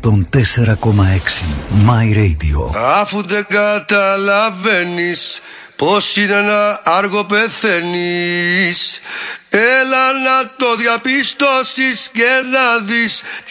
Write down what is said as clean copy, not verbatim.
104,6 My Radio. Αφού δεν καταλαβαίνεις πως είναι ένα άργο πεθαίνεις, έλα να το διαπιστώσεις και να δεις